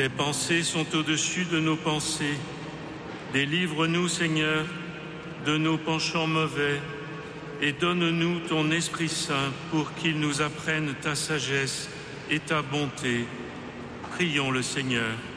Tes pensées sont au-dessus de nos pensées. Délivre-nous, Seigneur, de nos penchants mauvais et donne-nous ton Esprit Saint pour qu'il nous apprenne ta sagesse et ta bonté. Prions le Seigneur.